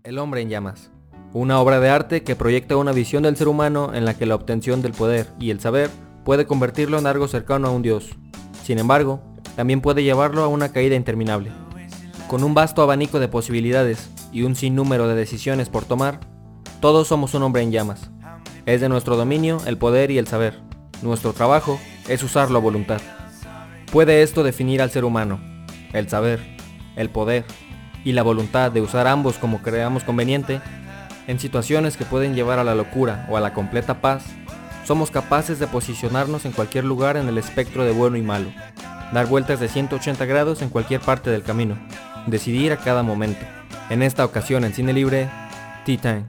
El hombre en llamas. Una obra de arte que proyecta una visión del ser humano en la que la obtención del poder y el saber puede convertirlo en algo cercano a un dios. Sin embargo, también puede llevarlo a una caída interminable. Con un vasto abanico de posibilidades y un sinnúmero de decisiones por tomar, todos somos un hombre en llamas. Es de nuestro dominio el poder y el saber. Nuestro trabajo es usarlo a voluntad. ¿Puede esto definir al ser humano? El saber, el poder y la voluntad de usar ambos como creamos conveniente, en situaciones que pueden llevar a la locura o a la completa paz, somos capaces de posicionarnos en cualquier lugar en el espectro de bueno y malo, dar vueltas de 180 grados en cualquier parte del camino, decidir a cada momento. En esta ocasión en Cine Libre, Tea Time.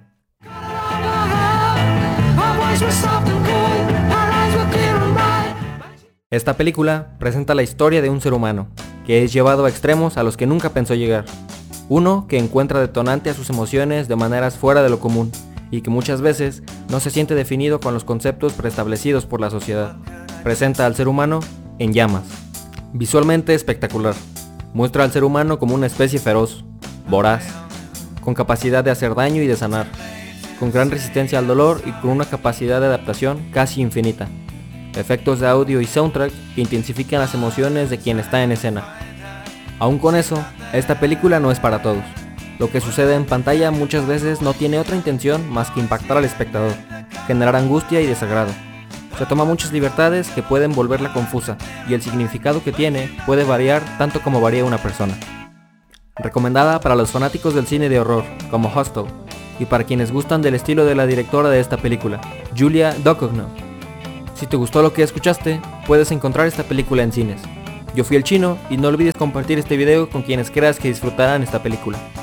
Esta película presenta la historia de un ser humano, que es llevado a extremos a los que nunca pensó llegar. Uno que encuentra detonante a sus emociones de maneras fuera de lo común, y que muchas veces no se siente definido con los conceptos preestablecidos por la sociedad. Presenta al ser humano en llamas. Visualmente espectacular. Muestra al ser humano como una especie feroz, voraz, con capacidad de hacer daño y de sanar, con gran resistencia al dolor y con una capacidad de adaptación casi infinita. Efectos de audio y soundtrack que intensifican las emociones de quien está en escena. Aún con eso, esta película no es para todos. Lo que sucede en pantalla muchas veces no tiene otra intención más que impactar al espectador, generar angustia y desagrado. Se toma muchas libertades que pueden volverla confusa, y el significado que tiene puede variar tanto como varía una persona. Recomendada para los fanáticos del cine de horror, como Hostel, y para quienes gustan del estilo de la directora de esta película, Julia Ducournau. Si te gustó lo que escuchaste, puedes encontrar esta película en cines. Yo fui el Chino y no olvides compartir este video con quienes creas que disfrutarán esta película.